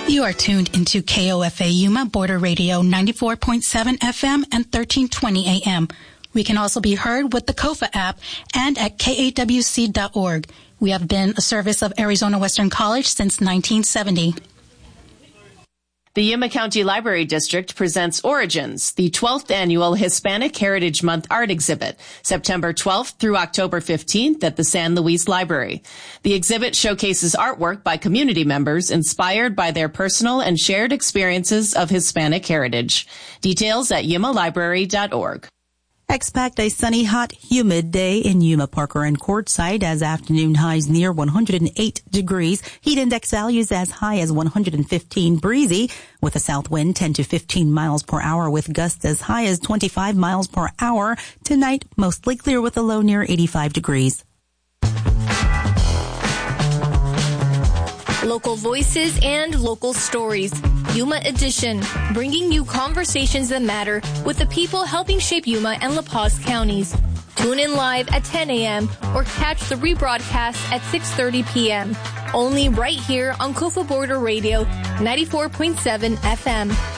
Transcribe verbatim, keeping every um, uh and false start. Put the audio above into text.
You are tuned into K O F A Yuma Border Radio ninety-four point seven F M and thirteen twenty A M. We can also be heard with the KOFA app and at K A W C dot org. We have been a service of Arizona Western College since nineteen seventy. The Yuma County Library District presents Origins, the twelfth annual Hispanic Heritage Month art exhibit, September twelfth through October fifteenth at the San Luis Library. The exhibit showcases artwork by community members inspired by their personal and shared experiences of Hispanic heritage. Details at Yuma Library dot org. Expect a sunny, hot, humid day in Yuma, Parker, and Quartzsite as afternoon highs near one hundred eight degrees. Heat index values as high as one hundred fifteen. Breezy with a south wind ten to fifteen miles per hour with gusts as high as twenty-five miles per hour. Tonight, mostly clear with a low near eighty-five degrees. Local voices and local stories. Yuma Edition, bringing you conversations that matter with the people helping shape Yuma and La Paz counties. Tune in live at ten A M or catch the rebroadcast at six thirty P M Only right here on KOFA Border Radio ninety-four point seven F M.